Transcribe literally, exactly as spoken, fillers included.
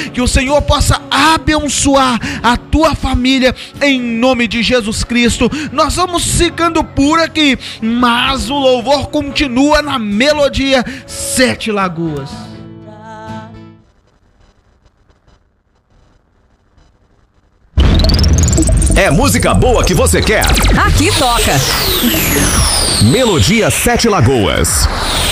Que o Senhor possa abençoar a tua família em nome de Jesus Cristo. Nós vamos ficando por aqui, mas o louvor continua na melodia Sete Lagoas. É música boa que você quer? Aqui toca. Melodia Sete Lagoas.